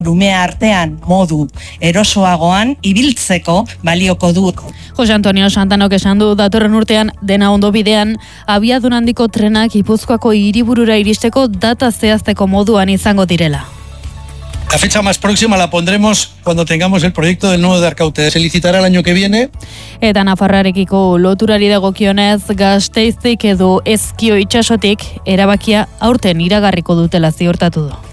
Lumea artean modu erosoagoan ibiltzeko balioko du. Jose Antonio Santanok esan du datorren urtean dena ondo bidean, abiadun handiko trenak Gipuzkoako hiriburura iristeko data zehazteko moduan izango direla. La fecha más próxima la pondremos cuando tengamos el proyecto del nudo de Arkaute. Se licitará el año que viene. Eta Nafarroarekiko loturari dagokionez, Gasteiztik edo Ezkio itsasotik erabakia aurten iragarriko dutela ziurtatu du.